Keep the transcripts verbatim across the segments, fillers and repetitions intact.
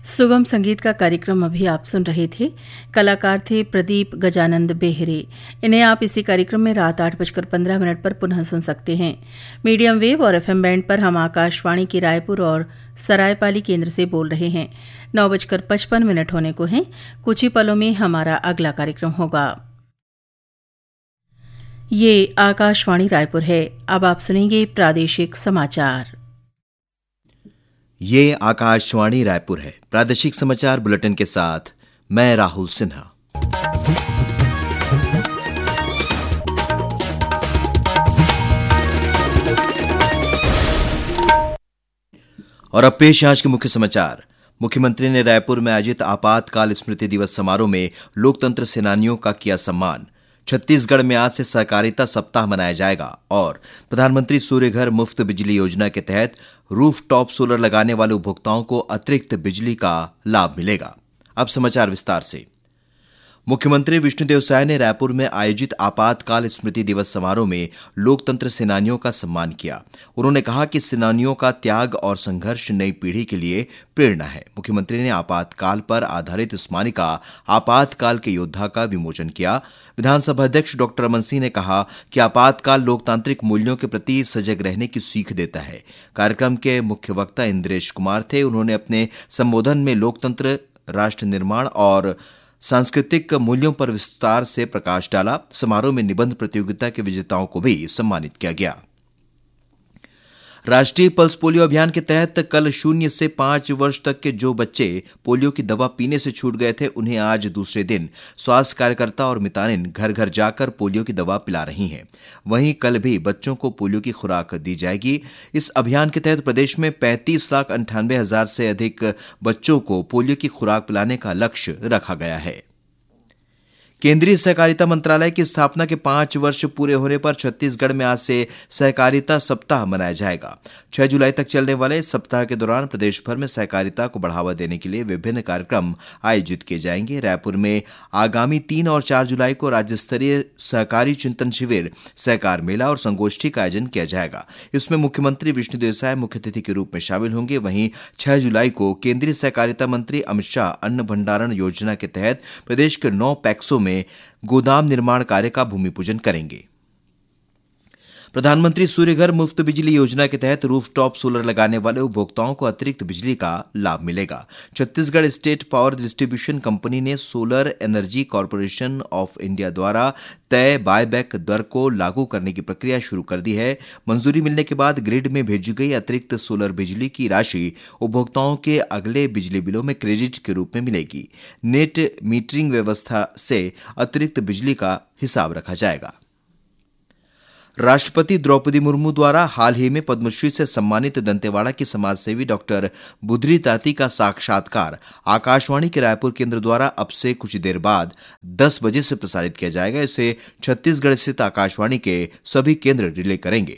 सुगम संगीत का कार्यक्रम अभी आप सुन रहे थे। कलाकार थे प्रदीप गजानंद बेहरे। इन्हें आप इसी कार्यक्रम में रात आठ बजकर पंद्रह मिनट पर पुनः सुन सकते हैं। मीडियम वेव और एफएम बैंड पर हम आकाशवाणी की रायपुर और सरायपाली केंद्र से बोल रहे हैं। नौ बजकर पचपन मिनट होने को हैं। कुछ ही पलों में हमारा अगला कार्यक्रम होगा। ये आकाशवाणी रायपुर है। अब आप सुनेंगे प्रादेशिक समाचार। ये आकाशवाणी रायपुर है। प्रादेशिक समाचार बुलेटिन के साथ मैं राहुल सिन्हा। और अब पेश आज के मुख्य समाचार। मुख्यमंत्री ने रायपुर में आयोजित आपातकाल स्मृति दिवस समारोह में लोकतंत्र सेनानियों का किया सम्मान। छत्तीसगढ़ में आज से सहकारिता सप्ताह मनाया जाएगा और प्रधानमंत्री सूर्य घर मुफ्त बिजली योजना के तहत रूफटॉप सोलर लगाने वाले उपभोक्ताओं को अतिरिक्त बिजली का लाभ मिलेगा। अब समाचार विस्तार से। मुख्यमंत्री विष्णुदेव साय ने रायपुर में आयोजित आपातकाल स्मृति दिवस समारोह में लोकतंत्र सेनानियों का सम्मान किया। उन्होंने कहा कि सेनानियों का त्याग और संघर्ष नई पीढ़ी के लिए प्रेरणा है। मुख्यमंत्री ने आपातकाल पर आधारित स्मारिका आपातकाल के योद्धा का विमोचन किया। विधानसभा अध्यक्ष डॉक्टर रमन सिंह ने कहा कि आपातकाल लोकतांत्रिक मूल्यों के प्रति सजग रहने की सीख देता है। कार्यक्रम के मुख्य वक्ता इंद्रेश कुमार थे। उन्होंने अपने संबोधन में लोकतंत्र, राष्ट्र निर्माण और सांस्कृतिक मूल्यों पर विस्तार से प्रकाश डाला। समारोह में निबंध प्रतियोगिता के विजेताओं को भी सम्मानित किया गया। राष्ट्रीय पल्स पोलियो अभियान के तहत कल शून्य से पांच वर्ष तक के जो बच्चे पोलियो की दवा पीने से छूट गए थे, उन्हें आज दूसरे दिन स्वास्थ्य कार्यकर्ता और मितानिन घर घर जाकर पोलियो की दवा पिला रही हैं। वहीं कल भी बच्चों को पोलियो की खुराक दी जाएगी। इस अभियान के तहत प्रदेश में पैंतीस लाख अंठानवे हजार से अधिक बच्चों को पोलियो की खुराक पिलाने का लक्ष्य रखा गया है। केंद्रीय सहकारिता मंत्रालय की स्थापना के पांच वर्ष पूरे होने पर छत्तीसगढ़ में आज से सहकारिता सप्ताह मनाया जाएगा। छह जुलाई तक चलने वाले इस सप्ताह के दौरान प्रदेश भर में सहकारिता को बढ़ावा देने के लिए विभिन्न कार्यक्रम आयोजित किए जाएंगे। रायपुर में आगामी तीन और चार जुलाई को राज्य स्तरीय सहकारी चिंतन शिविर, सहकार मेला और संगोष्ठी का आयोजन किया जाएगा। इसमें मुख्यमंत्री विष्णुदेव साय मुख्य अतिथि के रूप में शामिल होंगे। वहीं छह जुलाई को केंद्रीय सहकारिता मंत्री अमित शाह अन्न भंडारण योजना के तहत प्रदेश के नौ पैक्सों में गोदाम निर्माण कार्य का भूमि पूजन करेंगे। प्रधानमंत्री सूर्य घर मुफ्त बिजली योजना के तहत रूफटॉप सोलर लगाने वाले उपभोक्ताओं को अतिरिक्त बिजली का लाभ मिलेगा। Chhattisgarh state power distribution company ने solar energy corporation of India द्वारा तय बायबैक दर को लागू करने की प्रक्रिया शुरू कर दी है। मंजूरी मिलने के बाद ग्रिड में भेजी गई अतिरिक्त सोलर बिजली की राशि उपभोक्ताओं के अगले बिजली बिलों में क्रेडिट के रूप में मिलेगी। नेट मीटरिंग व्यवस्था से अतिरिक्त बिजली का हिसाब रखा जाएगा। राष्ट्रपति द्रौपदी मुर्मू द्वारा हाल ही में पद्मश्री से सम्मानित दंतेवाड़ा की समाजसेवी डॉक्टर बुधरी ताती का साक्षात्कार आकाशवाणी के रायपुर केंद्र द्वारा अब से कुछ देर बाद दस बजे से प्रसारित किया जाएगा। इसे छत्तीसगढ़ स्थित आकाशवाणी के सभी केंद्र रिले करेंगे।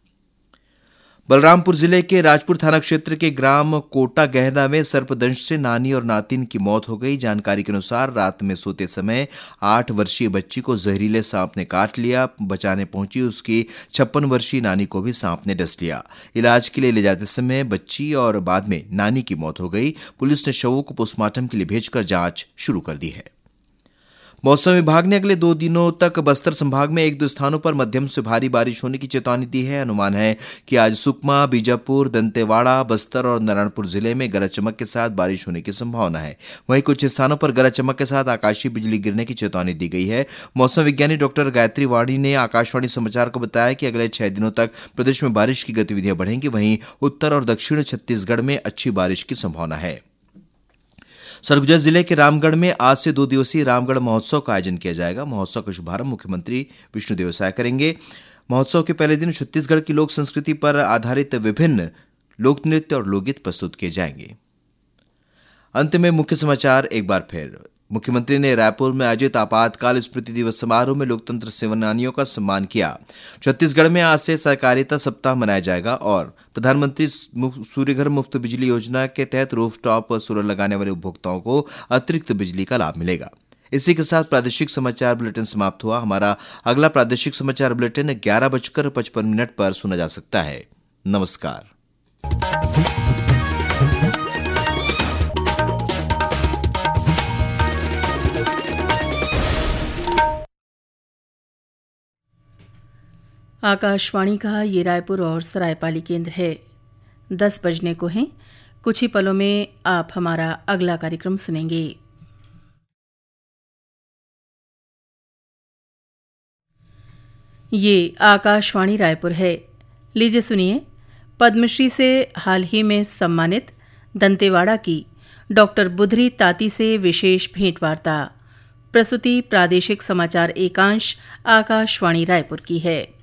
बलरामपुर जिले के राजपुर थाना क्षेत्र के ग्राम कोटा गहना में सर्पदंश से नानी और नातिन की मौत हो गई। जानकारी के अनुसार रात में सोते समय आठ वर्षीय बच्ची को जहरीले सांप ने काट लिया। बचाने पहुंची उसकी छप्पन वर्षीय नानी को भी सांप ने डस लिया। इलाज के लिए ले जाते समय बच्ची और बाद में नानी की मौत हो गई। पुलिस ने शवों को पोस्टमार्टम के लिए भेजकर जांच शुरू कर दी है। मौसम विभाग ने अगले दो दिनों तक बस्तर संभाग में एक दो स्थानों पर मध्यम से भारी बारिश होने की चेतावनी दी है। अनुमान है कि आज सुकमा, बीजापुर, दंतेवाड़ा, बस्तर और नारायणपुर जिले में गरज चमक के साथ बारिश होने की संभावना है। वहीं कुछ स्थानों पर गरज चमक के साथ आकाशीय बिजली गिरने की चेतावनी दी गई है। मौसम विज्ञानी डॉक्टर गायत्री वाणी ने आकाशवाणी समाचार को बताया कि अगले छह दिनों तक प्रदेश में बारिश की गतिविधियां बढ़ेंगी। वहीं उत्तर और दक्षिण छत्तीसगढ़ में अच्छी बारिश की संभावना है। सरगुजा जिले के रामगढ़ में आज से दो दिवसीय रामगढ़ महोत्सव का आयोजन किया जाएगा। महोत्सव का शुभारंभ मुख्यमंत्री विष्णुदेव साय करेंगे। महोत्सव के पहले दिन छत्तीसगढ़ की लोक संस्कृति पर आधारित विभिन्न लोक नृत्य और लोकगीत प्रस्तुत किए जाएंगे। अंत में मुख्य समाचार एक बार फिर। मुख्यमंत्री ने रायपुर में आयोजित आपातकाल स्मृति दिवस समारोह में लोकतंत्र सेनानियों का सम्मान किया। छत्तीसगढ़ में आज से सहकारिता सप्ताह मनाया जाएगा और प्रधानमंत्री सूर्य घर मुफ्त बिजली योजना के तहत रूफटॉप सोलर लगाने वाले उपभोक्ताओं को अतिरिक्त बिजली का लाभ मिलेगा। इसी के साथ प्रादेशिक समाचार बुलेटिन समाप्त हुआ। हमारा अगला प्रादेशिक समाचार बुलेटिन ग्यारह बजकर पचपन मिनट पर सुना जा सकता है। नमस्कार। आकाशवाणी का ये रायपुर और सरायपाली केंद्र है। दस बजने को हैं। कुछ ही पलों में आप हमारा अगला कार्यक्रम सुनेंगे। ये आकाशवाणी रायपुर है। लीजिए सुनिए पद्मश्री से हाल ही में सम्मानित दंतेवाड़ा की डॉक्टर बुधरी ताती से विशेष भेंटवार्ता। प्रस्तुति प्रादेशिक समाचार एकांश आकाशवाणी रायपुर की है।